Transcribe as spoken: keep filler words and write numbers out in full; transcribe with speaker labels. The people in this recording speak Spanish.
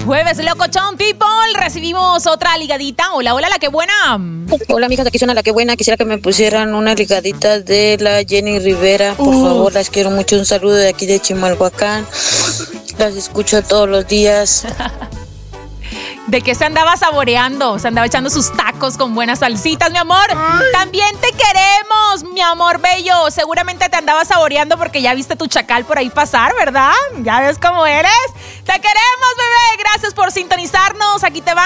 Speaker 1: jueves, locochón people. Recibimos otra ligadita. Hola, hola, la que buena.
Speaker 2: Hola, amigas, aquí suena la que buena. Quisiera que me pusieran una ligadita de la Jenny Rivera. Por
Speaker 1: Uh.
Speaker 2: favor, las quiero mucho. Un saludo de aquí de Chimalhuacán. Las escucho todos los días.
Speaker 1: ¿De qué se andaba saboreando? Se andaba echando sus tacos con buenas salsitas, mi amor. Ay. También te queremos, mi amor bello. Seguramente te andaba saboreando porque ya viste tu chacal por ahí pasar, ¿verdad? Ya ves cómo eres. Te queremos, bebé. Gracias por sintonizarnos. Aquí te va.